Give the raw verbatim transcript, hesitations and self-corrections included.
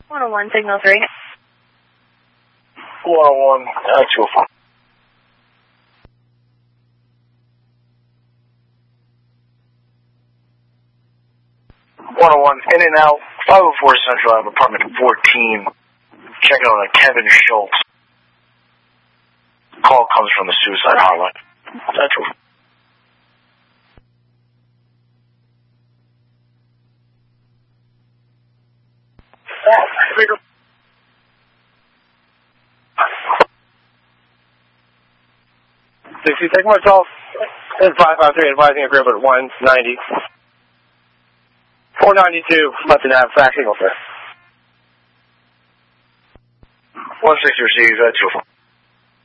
one oh one, signal three. one oh one, uh, two oh five. one oh one, in and out, five oh four Central Ave, apartment fourteen. Checking on a Kevin Schultz. Call comes from the suicide hotline. Central. sixty, take my call. And five five three, advising a group at one ninety. four ninety-two, Hudson Ave, fax signal, sir. one sixty received, uh, two oh five.